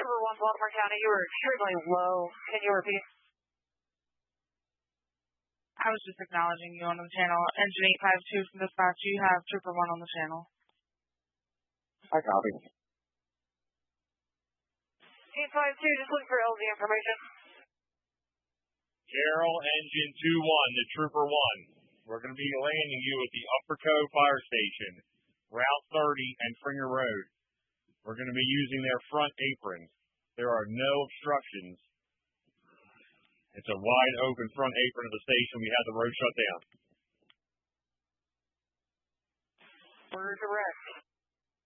Trooper 1, Baltimore County, you were extremely low. Can you repeat? I was just acknowledging you on the channel. Engine 852 from dispatch, you have Trooper 1 on the channel. I copy. 852, just looking for LZ information. Carroll Engine 2-1 to Trooper 1. We're going to be landing you at the Upper Cove Fire Station, Route 30 and Fringer Road. We're going to be using their front aprons. There are no obstructions. It's a wide open front apron of the station. We have the road shut down. Order direct.